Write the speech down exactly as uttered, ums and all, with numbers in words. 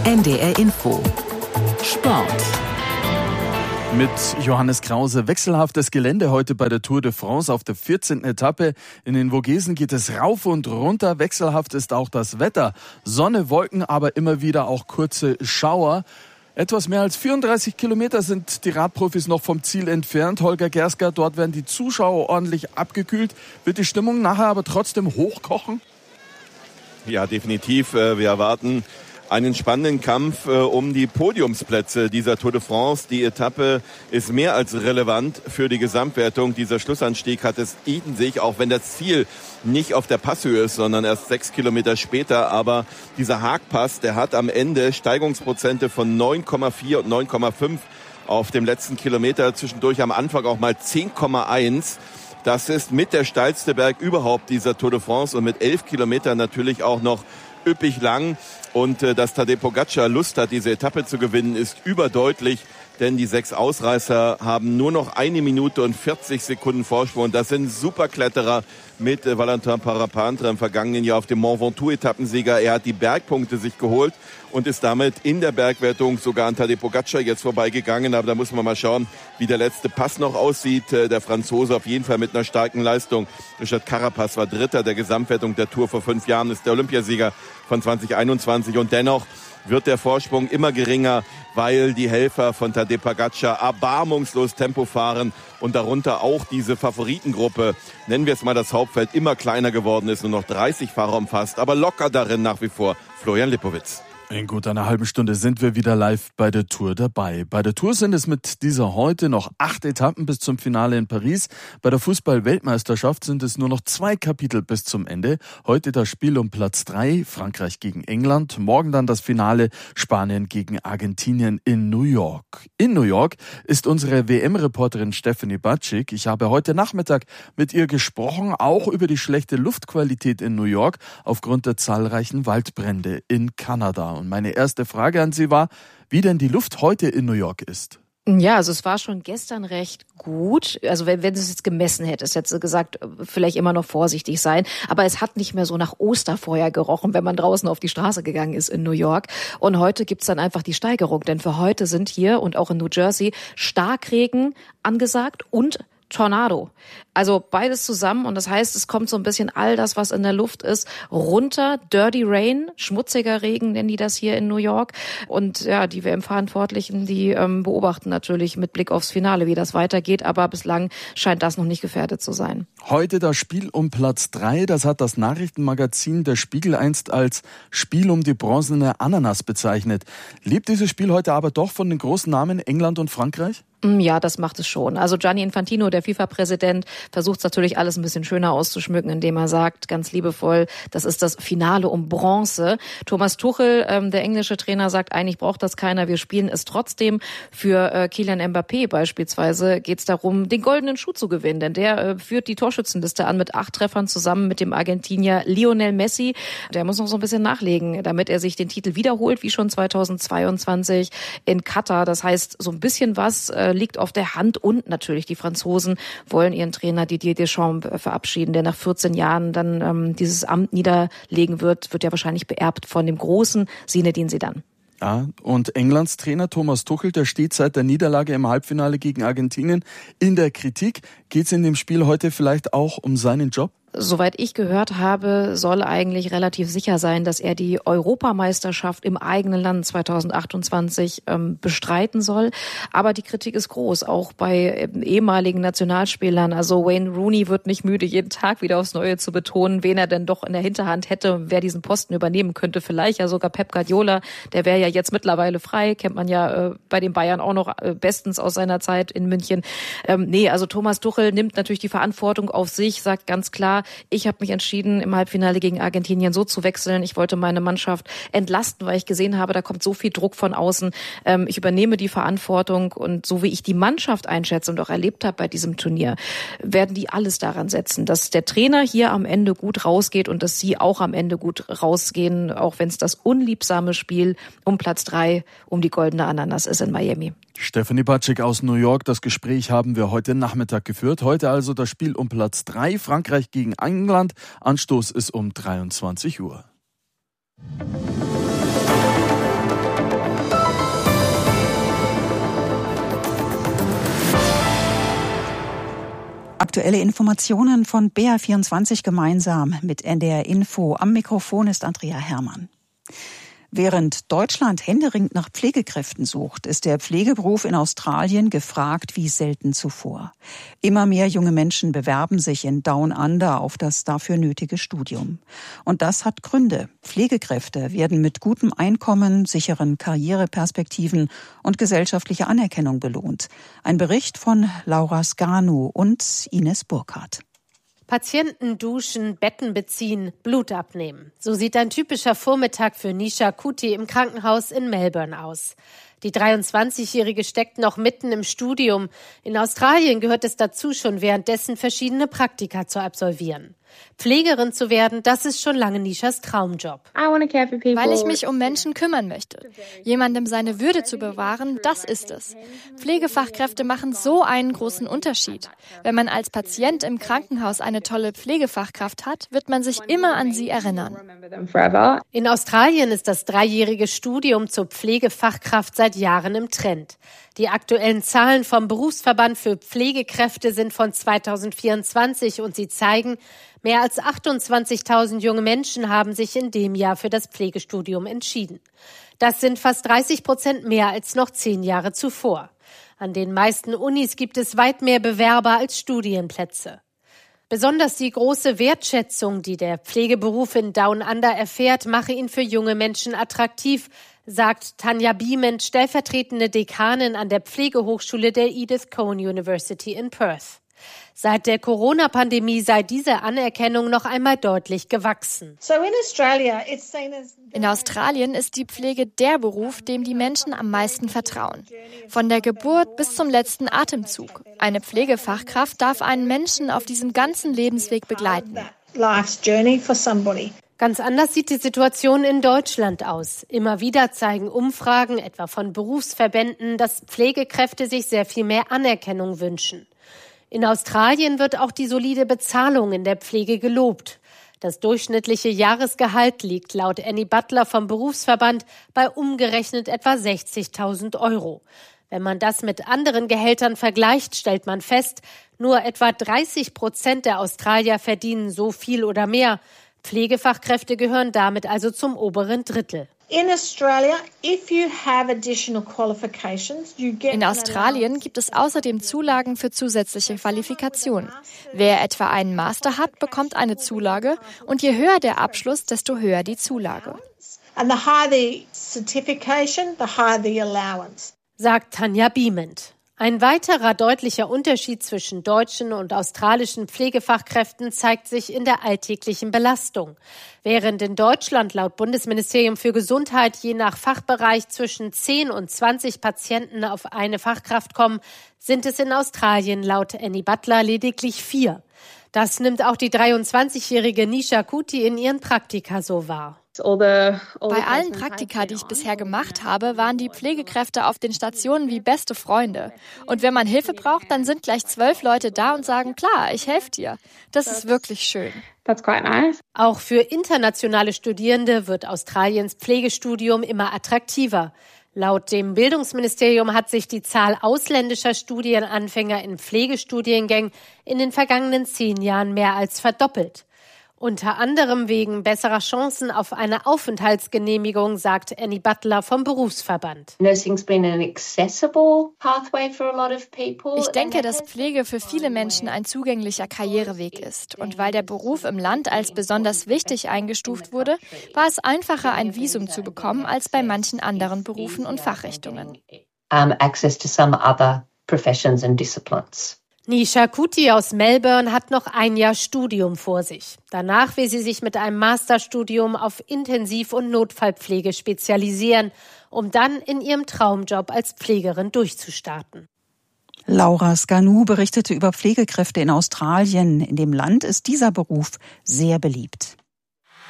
N D R Info Sport. Mit Johannes Krause. Wechselhaftes Gelände heute bei der Tour de France auf der vierzehnten Etappe. In den Vogesen geht es rauf und runter. Wechselhaft ist auch das Wetter. Sonne, Wolken, aber immer wieder auch kurze Schauer. Etwas mehr als vierunddreißig Kilometer sind die Radprofis noch vom Ziel entfernt. Holger Gersker, dort werden die Zuschauer ordentlich abgekühlt. Wird die Stimmung nachher aber trotzdem hochkochen? Ja, definitiv. Wir erwarten einen spannenden Kampf äh, um die Podiumsplätze dieser Tour de France. Die Etappe ist mehr als relevant für die Gesamtwertung. Dieser Schlussanstieg hat es in sich, auch wenn das Ziel nicht auf der Passhöhe ist, sondern erst sechs Kilometer später. Aber dieser Haagpass, der hat am Ende Steigungsprozente von neun Komma vier und neun Komma fünf auf dem letzten Kilometer. Zwischendurch am Anfang auch mal zehn Komma eins. Das ist mit der steilste Berg überhaupt dieser Tour de France und mit elf Kilometern natürlich auch noch üppig lang. Und äh, dass Tadej Pogačar Lust hat, diese Etappe zu gewinnen, ist überdeutlich, denn die sechs Ausreißer haben nur noch eine Minute und vierzig Sekunden Vorsprung. Das sind Superkletterer mit äh, Valentin Parapintre im vergangenen Jahr auf dem Mont Ventoux-Etappensieger. Er hat die Bergpunkte sich geholt und ist damit in der Bergwertung sogar an Tadej Pogačar jetzt vorbeigegangen. Aber da muss man mal schauen, wie der letzte Pass noch aussieht. Äh, der Franzose auf jeden Fall mit einer starken Leistung. Richard Carapaz war Dritter der Gesamtwertung der Tour vor fünf Jahren, ist der Olympiasieger von zwanzig einundzwanzig. Und dennoch wird der Vorsprung immer geringer, weil die Helfer von Tadej Pogačar erbarmungslos Tempo fahren und darunter auch diese Favoritengruppe, nennen wir es mal das Hauptfeld, immer kleiner geworden ist, nur noch dreißig Fahrer umfasst, aber locker darin nach wie vor Florian Lipowitz. In gut einer halben Stunde sind wir wieder live bei der Tour dabei. Bei der Tour sind es mit dieser heute noch acht Etappen bis zum Finale in Paris. Bei der Fußball-Weltmeisterschaft sind es nur noch zwei Kapitel bis zum Ende. Heute das Spiel um Platz drei, Frankreich gegen England. Morgen dann das Finale, Spanien gegen Argentinien in New York. In New York ist unsere W M-Reporterin Stefanie Batschik. Ich habe heute Nachmittag mit ihr gesprochen, auch über die schlechte Luftqualität in New York aufgrund der zahlreichen Waldbrände in Kanada. Und meine erste Frage an Sie war, wie denn die Luft heute in New York ist. Ja, also es war schon gestern recht gut. Also wenn, wenn du es jetzt gemessen hättest, hättest du gesagt, vielleicht immer noch vorsichtig sein. Aber es hat nicht mehr so nach Osterfeuer gerochen, wenn man draußen auf die Straße gegangen ist in New York. Und heute gibt's dann einfach die Steigerung. Denn für heute sind hier und auch in New Jersey Starkregen angesagt und Tornado. Also beides zusammen und das heißt, es kommt so ein bisschen all das, was in der Luft ist, runter. Dirty Rain, schmutziger Regen nennen die das hier in New York. Und ja, die W M-Verantwortlichen, die ähm, beobachten natürlich mit Blick aufs Finale, wie das weitergeht. Aber bislang scheint das noch nicht gefährdet zu sein. Heute das Spiel um Platz drei, das hat das Nachrichtenmagazin Der Spiegel einst als Spiel um die bronzene Ananas bezeichnet. Lebt dieses Spiel heute aber doch von den großen Namen England und Frankreich? Ja, das macht es schon. Also Gianni Infantino, der FIFA-Präsident, versucht es natürlich alles ein bisschen schöner auszuschmücken, indem er sagt, ganz liebevoll, das ist das Finale um Bronze. Thomas Tuchel, ähm, der englische Trainer, sagt, eigentlich braucht das keiner, wir spielen es trotzdem. Für äh, Kylian Mbappé beispielsweise geht es darum, den goldenen Schuh zu gewinnen, denn der äh, führt die Torschützenliste an mit acht Treffern zusammen mit dem Argentinier Lionel Messi. Der muss noch so ein bisschen nachlegen, damit er sich den Titel wiederholt, wie schon zweitausendzweiundzwanzig in Katar. Das heißt, so ein bisschen was äh, liegt auf der Hand und natürlich die Franzosen wollen ihren Trainer Didier Deschamps verabschieden, der nach vierzehn Jahren dann ähm, dieses Amt niederlegen wird, wird ja wahrscheinlich beerbt von dem großen Zinedine Zidane. Ja, und Englands Trainer Thomas Tuchel, der steht seit der Niederlage im Halbfinale gegen Argentinien in der Kritik. Geht es in dem Spiel heute vielleicht auch um seinen Job? Soweit ich gehört habe, soll eigentlich relativ sicher sein, dass er die Europameisterschaft im eigenen Land zweitausendachtundzwanzig ähm, bestreiten soll. Aber die Kritik ist groß, auch bei ähm, ehemaligen Nationalspielern. Also Wayne Rooney wird nicht müde, jeden Tag wieder aufs Neue zu betonen, wen er denn doch in der Hinterhand hätte, wer diesen Posten übernehmen könnte. Vielleicht ja sogar Pep Guardiola, der wäre ja jetzt mittlerweile frei, kennt man ja äh, bei den Bayern auch noch äh, bestens aus seiner Zeit in München. Ähm, nee, also Thomas Tuchel nimmt natürlich die Verantwortung auf sich, sagt ganz klar, ich habe mich entschieden, im Halbfinale gegen Argentinien so zu wechseln. Ich wollte meine Mannschaft entlasten, weil ich gesehen habe, da kommt so viel Druck von außen. Ähm, ich übernehme die Verantwortung und so wie ich die Mannschaft einschätze und auch erlebt habe bei diesem Turnier, werden die alles daran setzen, dass der Trainer hier am Ende gut rausgeht und dass sie auch am Ende gut rausgehen, auch wenn es das unliebsame Spiel um Platz drei, um die goldene Ananas ist in Miami. Stefanie Batschik aus New York. Das Gespräch haben wir heute Nachmittag geführt. Heute also das Spiel um Platz drei, Frankreich gegen England. Anstoß ist um dreiundzwanzig Uhr. Aktuelle Informationen von B R vierundzwanzig gemeinsam mit N D R Info. Am Mikrofon ist Andrea Herrmann. Während Deutschland händeringend nach Pflegekräften sucht, ist der Pflegeberuf in Australien gefragt wie selten zuvor. Immer mehr junge Menschen bewerben sich in Down Under auf das dafür nötige Studium. Und das hat Gründe. Pflegekräfte werden mit gutem Einkommen, sicheren Karriereperspektiven und gesellschaftlicher Anerkennung belohnt. Ein Bericht von Laura Skanu und Ines Burkhardt. Patienten duschen, Betten beziehen, Blut abnehmen. So sieht ein typischer Vormittag für Nisha Kuti im Krankenhaus in Melbourne aus. Die dreiundzwanzigjährige steckt noch mitten im Studium. In Australien gehört es dazu, schon währenddessen verschiedene Praktika zu absolvieren. Pflegerin zu werden, das ist schon lange Nishas Traumjob. Weil ich mich um Menschen kümmern möchte. Jemandem seine Würde zu bewahren, das ist es. Pflegefachkräfte machen so einen großen Unterschied. Wenn man als Patient im Krankenhaus eine tolle Pflegefachkraft hat, wird man sich immer an sie erinnern. In Australien ist das dreijährige Studium zur Pflegefachkraft seit Jahren im Trend. Die aktuellen Zahlen vom Berufsverband für Pflegekräfte sind von zweitausendvierundzwanzig und sie zeigen, mehr als achtundzwanzigtausend junge Menschen haben sich in dem Jahr für das Pflegestudium entschieden. Das sind fast dreißig Prozent mehr als noch zehn Jahre zuvor. An den meisten Unis gibt es weit mehr Bewerber als Studienplätze. Besonders die große Wertschätzung, die der Pflegeberuf in Down Under erfährt, mache ihn für junge Menschen attraktiv, sagt Tanja Bement, stellvertretende Dekanin an der Pflegehochschule der Edith Cowan University in Perth. Seit der Corona-Pandemie sei diese Anerkennung noch einmal deutlich gewachsen. In Australien ist die Pflege der Beruf, dem die Menschen am meisten vertrauen. Von der Geburt bis zum letzten Atemzug. Eine Pflegefachkraft darf einen Menschen auf diesem ganzen Lebensweg begleiten. Ganz anders sieht die Situation in Deutschland aus. Immer wieder zeigen Umfragen, etwa von Berufsverbänden, dass Pflegekräfte sich sehr viel mehr Anerkennung wünschen. In Australien wird auch die solide Bezahlung in der Pflege gelobt. Das durchschnittliche Jahresgehalt liegt laut Annie Butler vom Berufsverband bei umgerechnet etwa sechzigtausend Euro. Wenn man das mit anderen Gehältern vergleicht, stellt man fest, nur etwa dreißig Prozent der Australier verdienen so viel oder mehr. Pflegefachkräfte gehören damit also zum oberen Drittel. In Australien gibt es außerdem Zulagen für zusätzliche Qualifikationen. Wer etwa einen Master hat, bekommt eine Zulage und je höher der Abschluss, desto höher die Zulage. Sagt Tanja Bement. Ein weiterer deutlicher Unterschied zwischen deutschen und australischen Pflegefachkräften zeigt sich in der alltäglichen Belastung. Während in Deutschland laut Bundesministerium für Gesundheit je nach Fachbereich zwischen zehn und zwanzig Patienten auf eine Fachkraft kommen, sind es in Australien laut Annie Butler lediglich vier. Das nimmt auch die dreiundzwanzigjährige Nisha Kuti in ihren Praktika so wahr. Bei allen Praktika, die ich bisher gemacht habe, waren die Pflegekräfte auf den Stationen wie beste Freunde. Und wenn man Hilfe braucht, dann sind gleich zwölf Leute da und sagen, klar, ich helfe dir. Das ist wirklich schön. Auch für internationale Studierende wird Australiens Pflegestudium immer attraktiver. Laut dem Bildungsministerium hat sich die Zahl ausländischer Studienanfänger in Pflegestudiengängen in den vergangenen zehn Jahren mehr als verdoppelt. Unter anderem wegen besserer Chancen auf eine Aufenthaltsgenehmigung, sagt Annie Butler vom Berufsverband. Ich denke, dass Pflege für viele Menschen ein zugänglicher Karriereweg ist. Und weil der Beruf im Land als besonders wichtig eingestuft wurde, war es einfacher, ein Visum zu bekommen, als bei manchen anderen Berufen und Fachrichtungen. Access to some other professions and disciplines. Nisha Kuti aus Melbourne hat noch ein Jahr Studium vor sich. Danach will sie sich mit einem Masterstudium auf Intensiv- und Notfallpflege spezialisieren, um dann in ihrem Traumjob als Pflegerin durchzustarten. Laura Skanu berichtete über Pflegekräfte in Australien. In dem Land ist dieser Beruf sehr beliebt.